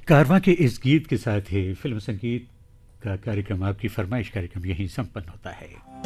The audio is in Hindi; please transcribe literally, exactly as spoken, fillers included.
कारवां के इस गीत के साथ ही फिल्म संगीत का कार्यक्रम, आपकी फरमाइश कार्यक्रम, यहीं संपन्न होता है।